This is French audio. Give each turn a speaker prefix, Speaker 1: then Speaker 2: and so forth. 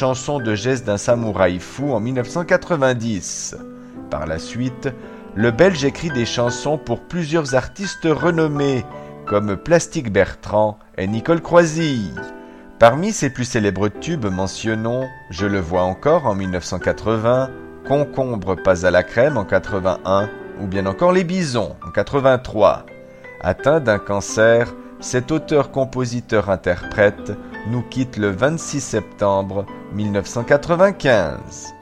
Speaker 1: chanson de geste d'un samouraï fou en 1990. Par la suite, le Belge écrit des chansons pour plusieurs artistes renommés, comme Plastique Bertrand et Nicole Croisille. Parmi ses plus célèbres tubes, mentionnons Je le vois encore en 1980, Concombre pas à la crème en 81, ou bien encore Les Bisons en 83. Atteint d'un cancer, cet auteur-compositeur-interprète nous quitte le 26 septembre 1995.